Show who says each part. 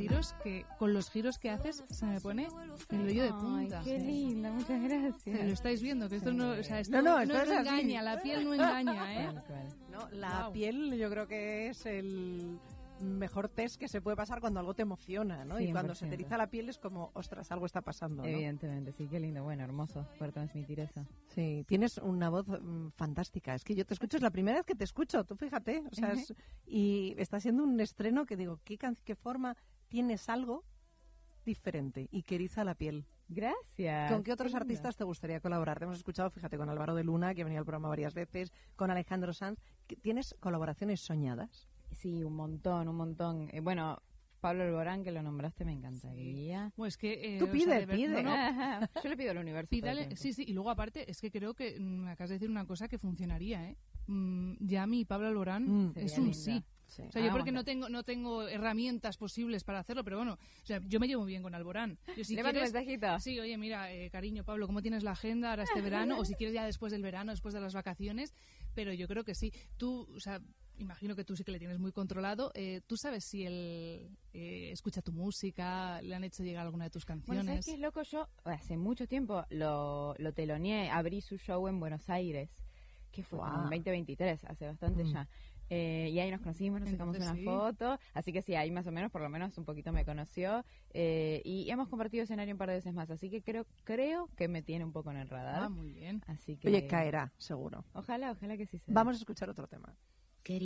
Speaker 1: deciros que con los giros que haces se me pone el vello de punta.
Speaker 2: Ay, qué linda, muchas gracias.
Speaker 1: Lo estáis viendo, que esto no, o sea, esto
Speaker 3: No,
Speaker 1: no
Speaker 3: esto es así.
Speaker 1: engaña, la piel no engaña, ¿eh?
Speaker 3: No, la
Speaker 1: Wow.
Speaker 3: piel yo creo que es el mejor test que se puede pasar cuando algo te emociona, ¿no? Y cuando se te
Speaker 2: 100%.
Speaker 3: eriza la piel es como, ostras, algo está pasando, ¿no?
Speaker 2: Evidentemente, sí, qué lindo, bueno, hermoso poder transmitir eso.
Speaker 3: Sí, tienes una voz fantástica. Es que yo te escucho, es la primera vez que te escucho, tú fíjate. O sea, y está siendo un estreno que digo, ¿qué forma tienes algo diferente y que eriza la piel?
Speaker 2: Gracias.
Speaker 3: ¿Con qué otros artistas te gustaría colaborar? Te hemos escuchado, fíjate, con Álvaro de Luna, que venía al programa varias veces, con Alejandro Sanz. ¿Tienes colaboraciones soñadas?
Speaker 2: Sí, un montón, un montón. Bueno, Pablo Alborán, que lo nombraste, me encantaría.
Speaker 1: Pues que...
Speaker 3: Tú pide,
Speaker 1: pide.
Speaker 2: Yo le pido al universo.
Speaker 1: Pídale,
Speaker 2: todo el tiempo.
Speaker 1: sí, y luego aparte, es que creo que me acabas de decir una cosa que funcionaría, ¿eh? Yami y Pablo Alborán es
Speaker 2: Sería
Speaker 1: un
Speaker 2: linda.
Speaker 1: sí.
Speaker 3: Sí.
Speaker 1: O sea, yo porque
Speaker 2: bueno.
Speaker 1: no tengo herramientas posibles para hacerlo, pero bueno, o sea, yo me llevo bien con Alborán. Yo, si
Speaker 2: ¿Le mando
Speaker 1: quieres,
Speaker 2: mensajito?
Speaker 1: sí, oye, mira, cariño, Pablo, ¿cómo tienes la agenda ahora este verano? O si quieres ya después del verano, después de las vacaciones, pero yo creo que sí. Tú, o sea, imagino que tú sí que le tienes muy controlado. ¿Tú sabes si él escucha tu música, le han hecho llegar alguna de tus
Speaker 2: Bueno,
Speaker 1: canciones?
Speaker 2: ¿sabes qué es loco? Yo hace mucho tiempo lo teloneé, abrí su show en Buenos Aires, que fue como en 2023, hace bastante ya. Y ahí nos conocimos, nos sacamos una
Speaker 1: Entonces, sí.
Speaker 2: foto, así que sí, ahí más o menos, por lo menos un poquito me conoció, y hemos compartido escenario un par de veces más, así que creo que me tiene un poco en el radar.
Speaker 1: Muy bien.
Speaker 2: Así que
Speaker 3: Oye, caerá, seguro.
Speaker 2: Ojalá que sí sea.
Speaker 3: Vamos a escuchar otro tema.